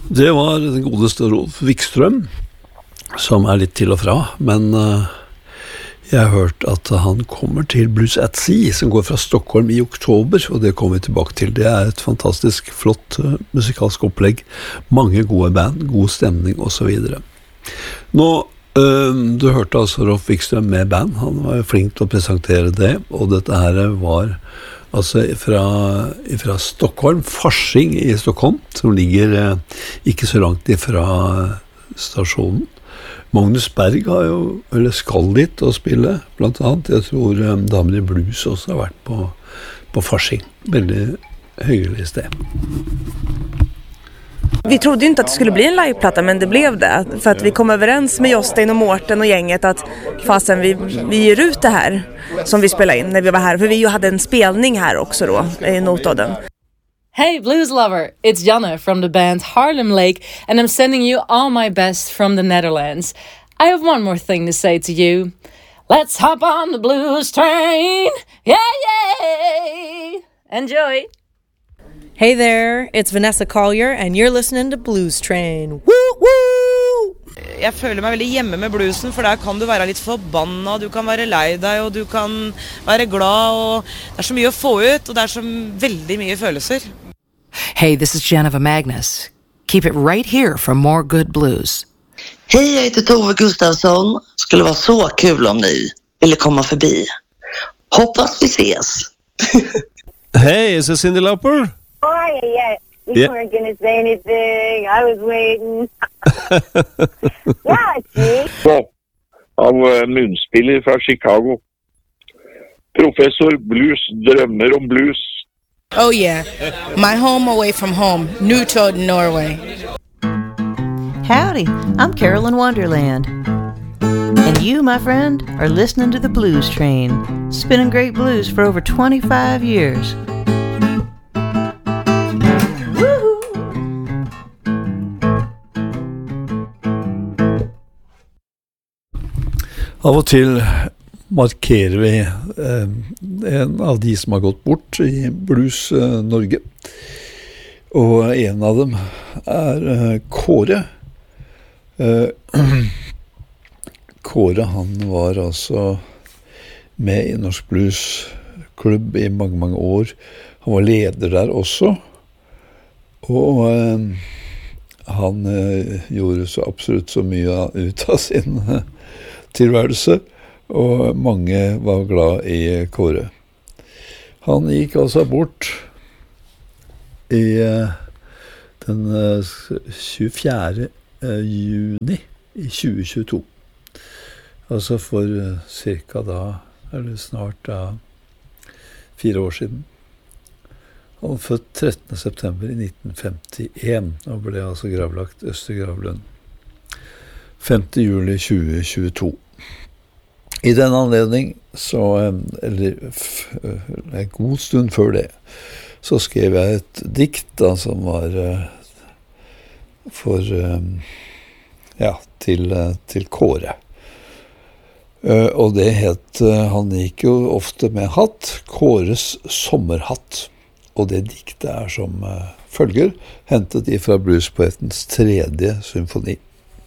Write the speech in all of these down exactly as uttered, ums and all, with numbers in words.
Det var den godeste Rolf Wikström, som er litt til og fra, men uh, jeg har hørt at han kommer til Blues at Sea, som går fra Stockholm i oktober, og det kommer vi tilbake til. Det er et fantastisk flott uh, musikalsk opplegg, mange gode band, god stemning og så videre. Nå, uh, du hørte altså Rolf Wikström med band, han var flink til å presentere det, og dette her var altså fra, fra Stockholm, Farsing i Stockholm, som ligger uh, ikke så langt ifra stasjonen. Magnus Berg har jo, eller skal dit å spille, blant annet. Jeg tror um, Damer i Blues også har vært på, på Farsing. Veldig hyggelig sted. Vi trodde inte att det skulle bli en liveplatta, men det blev det. För att vi kom överens med Jostein och Mårten och gänget att fasen vi, vi ger ut det här som vi spelade in när vi var här. För vi ju hade en spelning här också då, i Notodden. Hey blues lover, it's Janne from the band Harlem Lake, and I'm sending you all my best from the Netherlands. I have one more thing to say to you. Let's hop on the blues train. Yeah, yeah. Enjoy. Hey there, it's Vanessa Collier, and you're listening to Blues Train. Woo, woo! Jeg føler meg veldig hjemme med bluesen, for der kan du være litt forbanna, du kan være lei deg, og du kan være glad, og det er så mye å få ut, og det er så veldig mye følelser. Hey, this is Geneva Magnus. Keep it right here for more good blues. Hej, jag heter Tove Gustafsson. Skulle vara så kul om ni ville komma förbi. Hoppas vi ses. Hey, is this Cyndi Lauper? Oh, yeah, yeah. You Yeah. weren't going to say anything. I was waiting. Yeah, see? Han er munnspiller fra Chicago. Professor blues, drømmer om blues. Oh yeah, my home away from home, Newtown, Norway. Howdy, I'm Carolyn Wonderland. And you, my friend, are listening to the Blues Train, spinning great blues for over twenty-five years. Av og til markerer vi eh, en av de som har gått bort i Blues eh, Norge. Og en av dem er eh, Kåre. Eh, Kåre, han var altså med i Norsk Blues Klubb i mange, mange år. Han var leder der også. Og eh, han eh, gjorde så absolutt så mye ut av sin eh, tilværelse, og mange var glad i Kåre. Han gikk altså bort i uh, den uh, tjuefjerde uh, juni i tjue tjueto. Altså for uh, cirka da, eller snart da, fire år siden. Han var født trettende september i nitten femtien, og ble altså gravlagt Østergravlund. femte juli tjue tjueto. I den anledning, så, eller en god stund før det, så skrev jeg et dikt da, som var for, ja, til, til Kåre. Og det het, han gikk jo ofte med hatt, Kåres sommerhatt. Og det diktet er som følger, hentet ifra bluespoetens tredje symfoni.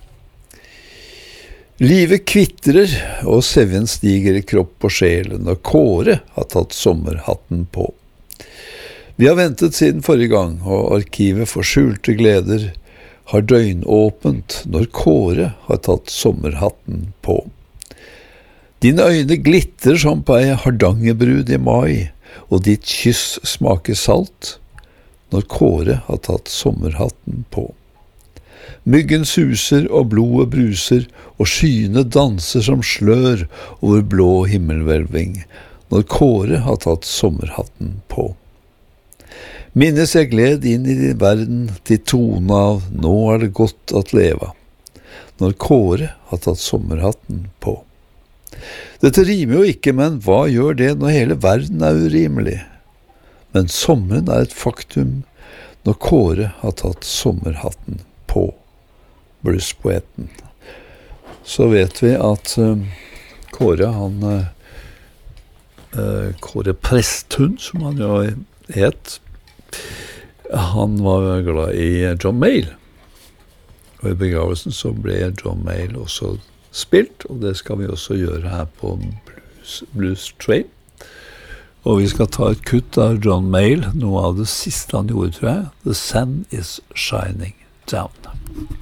Livet kvitrer, og sevjen stiger i kropp og sjel når Kåre har tatt sommerhatten på. Vi har ventet siden forrige gang, og arkivet for skjulte gleder har døgnåpent når Kåre har tatt sommerhatten på. Dine øyne glitter som på ei hardangerbrud i mai, og ditt kyss smaker salt når Kåre har tatt sommerhatten på. Myggen suser og blodet bruser, og skyene danser som slør over blå himmelhvelving, når Kåre har tatt sommerhatten på. Minnes jeg gled inn i din verden til tone av «Nå er det godt at leva», når Kåre har tatt sommerhatten på. Dette rimer jo ikke, men hva gjør det når hele verden er urimelig? Men sommeren er et faktum når Kåre har tatt sommerhatten på. Bluespoeten. Så vet vi at uh, Kåre, han uh, Kåre Presthund, som han jo het, han var glad i John Mayall. Og i begravelsen så ble John Mayall også spilt, og det skal vi også gjøre her på Blues, Blues Train. Og vi skal ta et kutt av John Mayall, noe av det siste han gjorde, tror jeg. The sun is shining down.